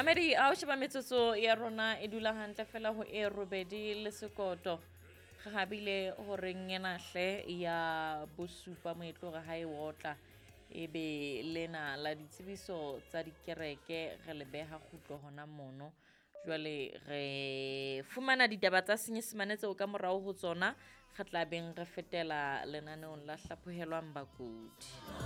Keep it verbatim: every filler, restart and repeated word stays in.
Mamedi a o sheba metsotso ya rona e dula hantle fela ho e robedi le sekoto ga habile hore ngena hle ya bosupa moetlo ga ha e wotla e be lena la ditsebiso tsa dikereke re le beha khutlo hona mono jwale re fumana ditaba tsa senyesemane tseo ka morao ho tsona ga tla beng re fetela lenaneong la hlaphohelwang bakudi.